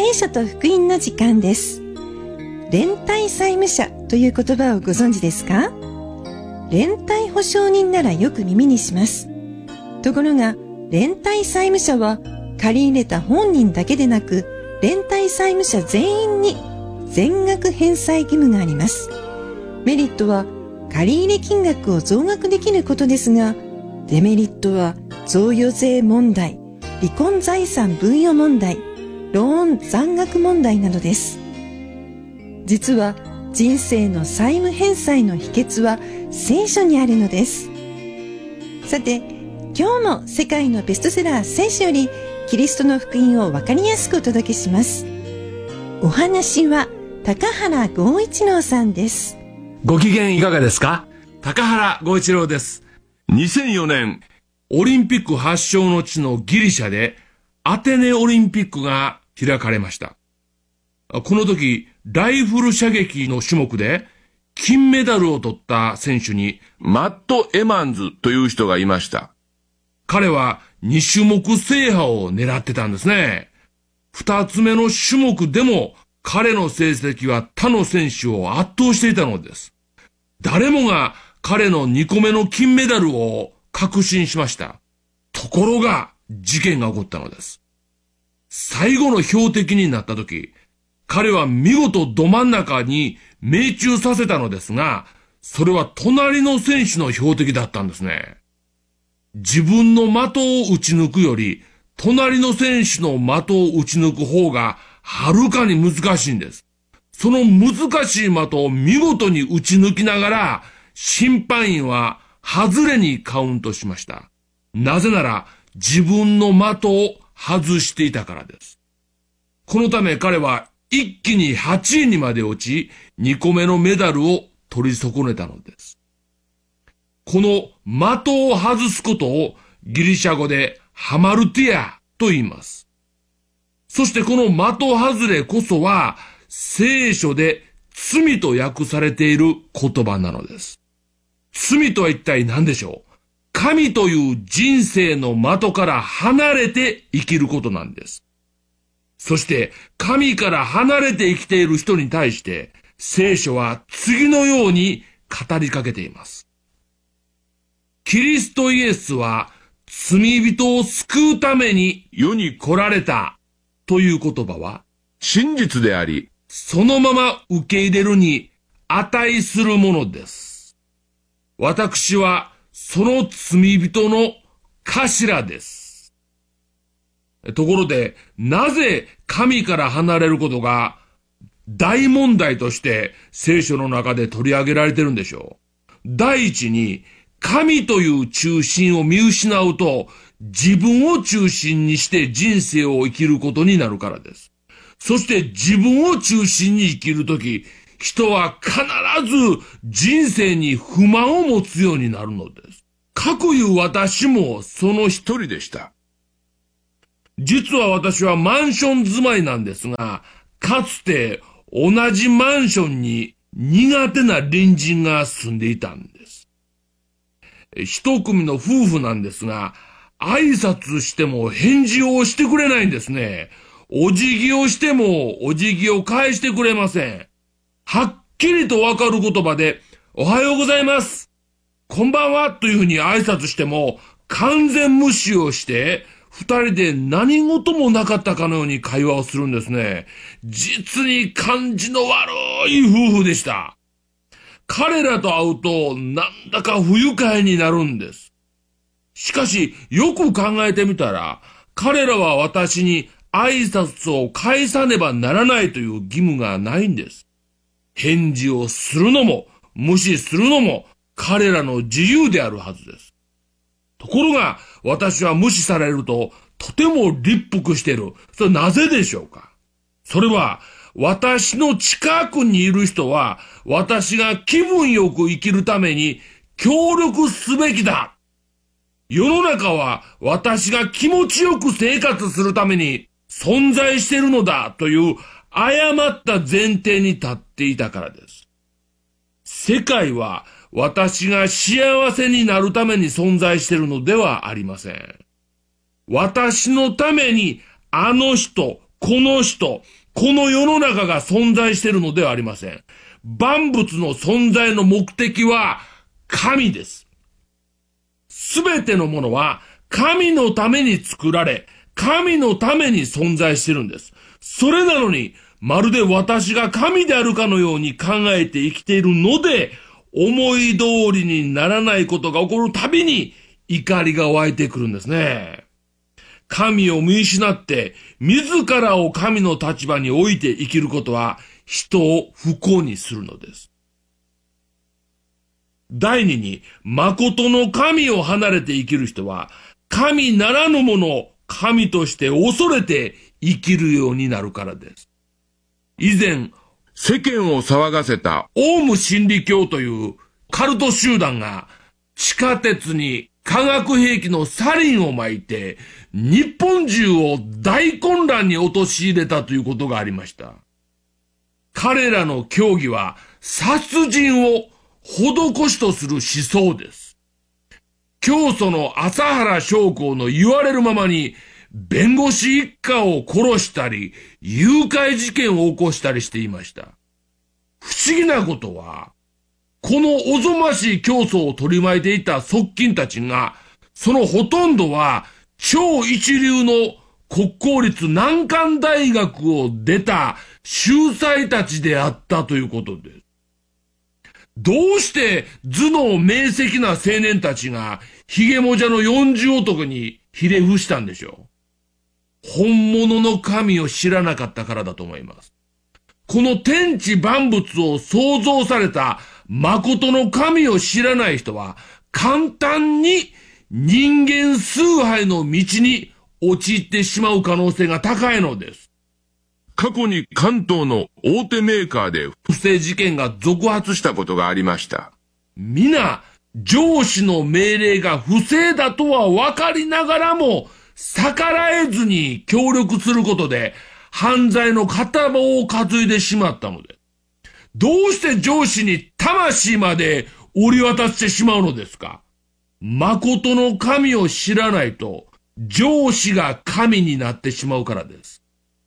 聖書と福音の時間です。連帯債務者という言葉をご存知ですか？連帯保証人ならよく耳にします。ところが、連帯債務者は借り入れた本人だけでなく、連帯債務者全員に全額返済義務があります。メリットは借入金額を増額できることですが、デメリットは贈与税問題、離婚財産分与問題、ローン残額問題などです。実は人生の債務返済の秘訣は聖書にあるのです。さて、今日も世界のベストセラー聖書よりキリストの福音をわかりやすくお届けします。お話は高原剛一郎さんです。 ご機嫌いかがですか？高原剛一郎です。2004年、オリンピック発祥の地のギリシャでアテネオリンピックが開かれました。この時、ライフル射撃の種目で金メダルを取った選手にマット・エマンズという人がいました。彼は2種目制覇を狙ってたんですね。2つ目の種目でも彼の成績は他の選手を圧倒していたのです。誰もが彼の2個目の金メダルを確信しました。ところが事件が起こったのです。最後の標的になった時、彼は見事ど真ん中に命中させたのですが、それは隣の選手の標的だったんですね。自分の的を撃ち抜くより、隣の選手の的を撃ち抜く方がはるかに難しいんです。その難しい的を見事に撃ち抜きながら、審判員は外れにカウントしました。なぜなら自分の的を外していたからです。このため彼は一気に8位にまで落ち、2個目のメダルを取り損ねたのです。この的を外すことをギリシャ語でハマルティアと言います。そしてこの的外れこそは聖書で罪と訳されている言葉なのです。罪とは一体何でしょう？神という人生の的から離れて生きることなんです。そして神から離れて生きている人に対して聖書は次のように語りかけています。キリストイエスは罪人を救うために世に来られたという言葉は真実であり、そのまま受け入れるに値するものです。私はその罪人の頭です。ところで、なぜ神から離れることが大問題として聖書の中で取り上げられてるんでしょう？第一に、神という中心を見失うと、自分を中心にして人生を生きることになるからです。そして自分を中心に生きるとき、人は必ず人生に不満を持つようになるのです。かくいう私もその一人でした。実は私はマンション住まいなんですが、かつて同じマンションに苦手な隣人が住んでいたんです。一組の夫婦なんですが、挨拶しても返事をしてくれないんですね。お辞儀をしてもお辞儀を返してくれません。はっきりとわかる言葉で、おはようございます。こんばんはというふうに挨拶しても完全無視をして、二人で何事もなかったかのように会話をするんですね。実に感じの悪い夫婦でした。彼らと会うとなんだか不愉快になるんです。しかしよく考えてみたら、彼らは私に挨拶を返さねばならないという義務がないんです。返事をするのも無視するのも彼らの自由であるはずです。ところが私は無視されるととても立腹している。それはなぜでしょうか？それは私の近くにいる人は私が気分よく生きるために協力すべきだ。世の中は私が気持ちよく生活するために存在しているのだという誤った前提に立っていたからです。世界は私が幸せになるために存在しているのではありません。私のためにあの人、 この人、この世の中が存在しているのではありません。万物の存在の目的は神です。すべてのものは神のために作られ、神のために存在しているんです。それなのに、まるで私が神であるかのように考えて生きているので、思い通りにならないことが起こるたびに怒りが湧いてくるんですね。神を見失って、自らを神の立場に置いて生きることは、人を不幸にするのです。第二に、誠の神を離れて生きる人は、神ならぬものを神として恐れて生きるようになるからです。以前、世間を騒がせたオウム真理教というカルト集団が地下鉄に化学兵器のサリンを撒いて日本中を大混乱に陥れたということがありました。彼らの教義は殺人を施しとする思想です。教祖の朝原将校の言われるままに弁護士一家を殺したり、誘拐事件を起こしたりしていました。不思議なことは、このおぞましい教祖を取り巻いていた側近たちが、そのほとんどは超一流の国公立難関大学を出た秀才たちであったということです。どうして頭脳明晰な青年たちがヒゲモジャの40男にひれ伏したんでしょう。本物の神を知らなかったからだと思います。この天地万物を創造された誠の神を知らない人は簡単に人間崇拝の道に陥ってしまう可能性が高いのです。過去に関東の大手メーカーで不正事件が続発したことがありました。皆、上司の命令が不正だとは分かりながらも逆らえずに協力することで犯罪の片棒を担いでしまったのです。どうして上司に魂まで売り渡してしまうのですか？誠の神を知らないと上司が神になってしまうからです。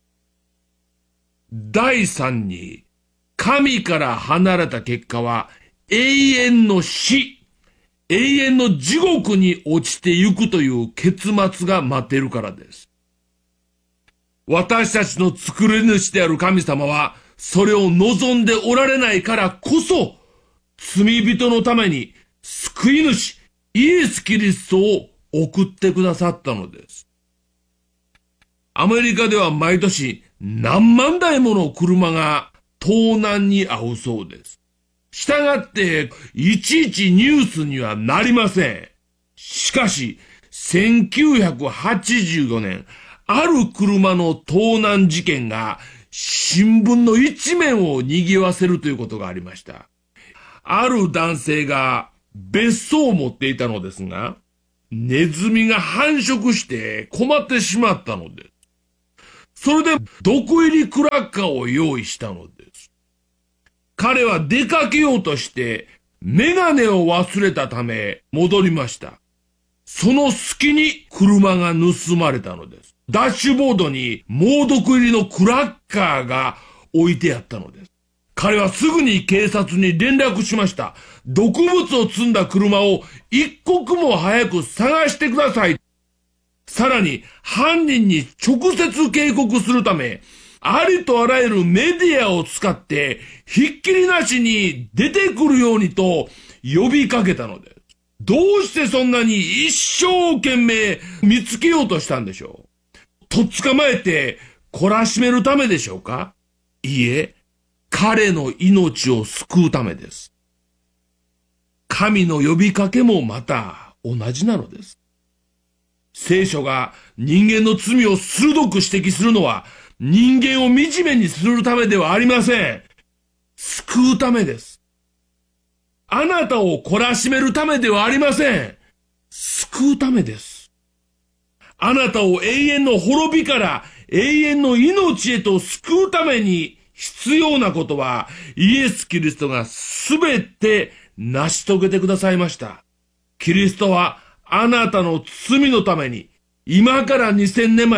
第三に、神から離れた結果は永遠の死。永遠の地獄に落ちてゆくという結末が待っているからです。私たちの作り主である神様は、それを望んでおられないからこそ、罪人のために救い主、イエス・キリストを送ってくださったのです。アメリカでは毎年何万台もの車が盗難に遭うそうです。したがって、いちいちニュースにはなりません。しかし、1984年、ある車の盗難事件が新聞の一面を賑わせるということがありました。ある男性が別荘を持っていたのですが、ネズミが繁殖して困ってしまったのです。それで毒入りクラッカーを用意したのです。彼は出かけようとしてメガネを忘れたため戻りました。その隙に車が盗まれたのです。ダッシュボードに猛毒入りのクラッカーが置いてあったのです。彼はすぐに警察に連絡しました。毒物を積んだ車を一刻も早く探してください。さらに犯人に直接警告するため、ありとあらゆるメディアを使ってひっきりなしに出てくるようにと呼びかけたのです。どうしてそんなに一生懸命見つけようとしたんでしょう。とっ捕まえて懲らしめるためでしょうか？いいえ、彼の命を救うためです。神の呼びかけもまた同じなのです。聖書が人間の罪を鋭く指摘するのは人間を惨めにするためではありません。救うためです。あなたを懲らしめるためではありません。救うためです。あなたを永遠の滅びから永遠の命へと救うために必要なことはイエス・キリストがすべて成し遂げてくださいました。キリストはあなたの罪のために今から2000年前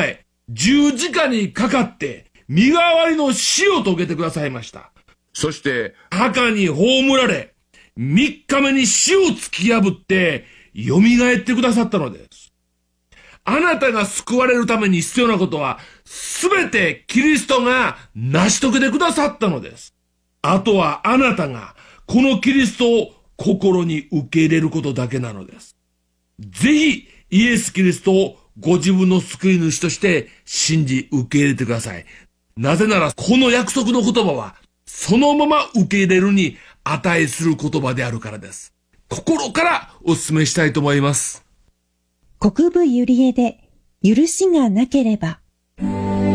十字架にかかって身代わりの死を遂げてくださいました。そして墓に葬られ、3日目に死を突き破って蘇ってくださったのです。あなたが救われるために必要なことは、すべてキリストが成し遂げてくださったのです。あとはあなたがこのキリストを心に受け入れることだけなのです。ぜひイエス・キリストをご自分の救い主として信じ受け入れてください。なぜならこの約束の言葉はそのまま受け入れるに値する言葉であるからです。心からお勧めしたいと思います。 国分ゆりえで許しがなければ。